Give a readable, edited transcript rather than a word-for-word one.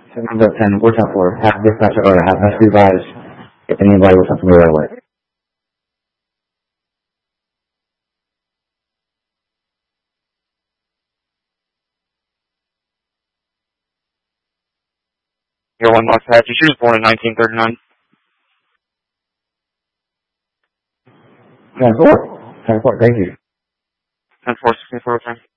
710, we're 10-4. Have dispatch or have us revise if anybody was something right away. Your one Mark Patchy. She was born in 1939. 10-4. 10-4, thank you. 10-4, 64,